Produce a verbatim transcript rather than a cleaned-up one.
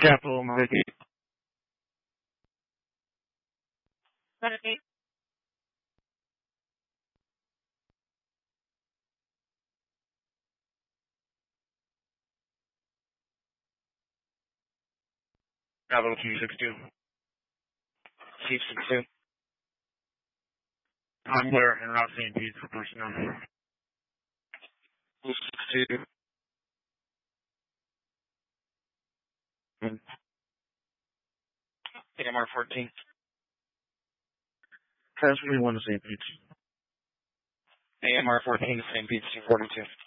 Capital Meridian. Capital two six two. Chief six two. I'm where and Route Saint Pete for personnel. two six two. A M R fourteen. Transfer one to Saint Pete's. A M R fourteen to Saint Pete's two forty-two.